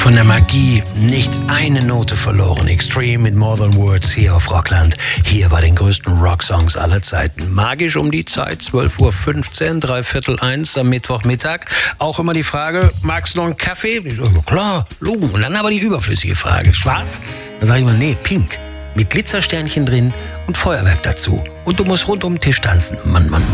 Von der Magie nicht eine Note verloren. Extreme mit More Than Words hier auf Rockland. Hier bei den größten Rocksongs aller Zeiten. Magisch um die Zeit, 12.15 Uhr, 12:45 am Mittwochmittag. Auch immer die Frage, magst du noch einen Kaffee? Ich so, klar, Logo. Und dann aber die überflüssige Frage, schwarz? Dann sage ich immer, nee, pink. Mit Glitzersternchen drin und Feuerwerk dazu. Und du musst rund um den Tisch tanzen. Mann, Mann, Mann.